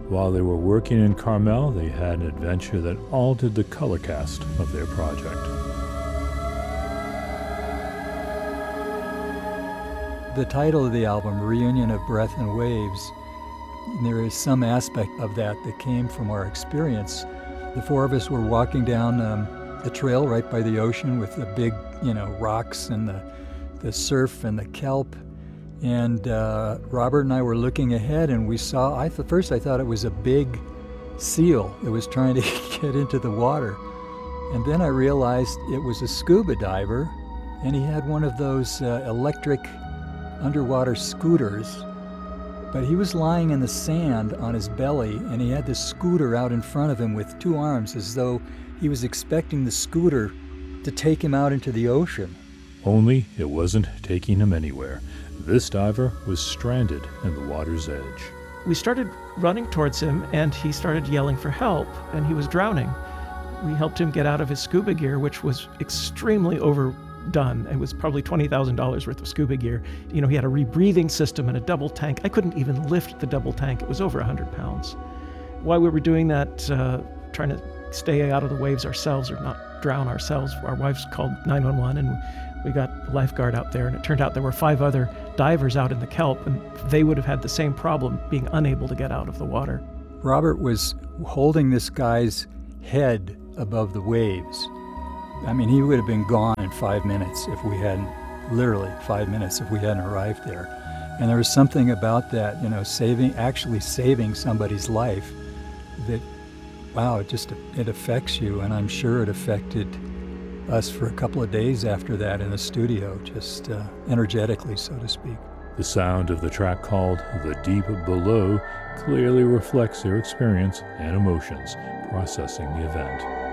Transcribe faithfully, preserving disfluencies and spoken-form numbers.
While they were working in Carmel, they had an adventure that altered the color cast of their project. The title of the album, Reunion of Breath and Waves, there is some aspect of that that came from our experience. The four of us were walking down um, the trail right by the ocean with the big, you know, rocks and the, the surf and the kelp. And uh, Robert and I were looking ahead, and we saw, I th- first I thought it was a big seal that was trying to get into the water. And then I realized it was a scuba diver, and he had one of those uh, electric underwater scooters, but he was lying in the sand on his belly, and he had this scooter out in front of him with two arms, as though he was expecting the scooter to take him out into the ocean. Only it wasn't taking him anywhere. This diver was stranded in the water's edge. We started running towards him, and he started yelling for help, and he was drowning. We helped him get out of his scuba gear, which was extremely overdone. It was probably twenty thousand dollars worth of scuba gear. You know, he had a rebreathing system and a double tank. I couldn't even lift the double tank. It was over one hundred pounds. While we were doing that, uh, trying to stay out of the waves ourselves or not drown ourselves, our wives called nine one one, and we got a lifeguard out there, and it turned out there were five other divers out in the kelp, and they would have had the same problem, being unable to get out of the water. Robert was holding this guy's head above the waves. I mean, he would have been gone in five minutes if we hadn't, literally five minutes if we hadn't arrived there. And there was something about that, you know, saving, actually saving somebody's life that, wow, it just, it affects you. And I'm sure it affected us for a couple of days after that in the studio, just uh, energetically, so to speak. The sound of the track called The Deep Below clearly reflects their experience and emotions processing the event.